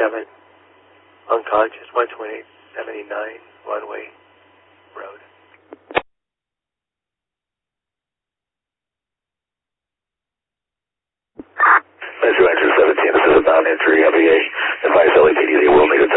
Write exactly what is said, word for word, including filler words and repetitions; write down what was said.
seven, unconscious, one twenty-eight seventy-nine, runway road. Metro Extra seventeen, this is a bound entry, F A A. Advise L A P D they will need a